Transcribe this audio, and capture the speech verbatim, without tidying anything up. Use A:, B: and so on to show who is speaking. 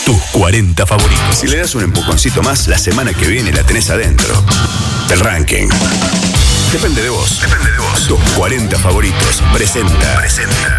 A: Tus cuarenta favoritos.
B: Si le das un empujoncito más, la semana que viene la tenés adentro. El ranking. Depende de vos. Depende de vos. Tus cuarenta favoritos. Presenta. Presenta.